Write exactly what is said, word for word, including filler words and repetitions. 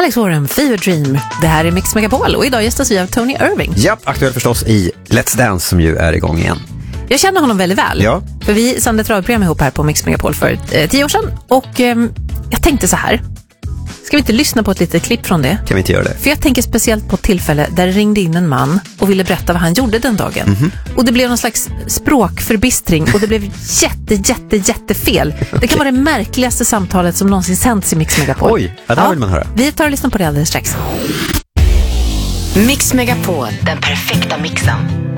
Alex Warren, Fever Dream. Det här är Mix Megapol och idag gästas vi av Tony Irving. Ja, aktuell förstås i Let's Dance som ju är igång igen. Jag känner honom väldigt väl. Ja. För vi sände ett radioprogram ihop här på Mix Megapol för eh, tio år sedan. Och eh, jag tänkte så här. Ska vi inte lyssna på ett litet klipp från det? Kan vi inte göra det? För jag tänker speciellt på ett tillfälle där det ringde in en man och ville berätta vad han gjorde den dagen. Mm-hmm. Och det blev någon slags språkförbistring och det blev jätte, jätte, jättefel. Okay. Det kan vara det märkligaste samtalet som någonsin sänds i Mix Megapol. Oj, ja, det ja, vill man höra. Vi tar och lyssnar på det alldeles strax. Mix Megapol, den perfekta mixen.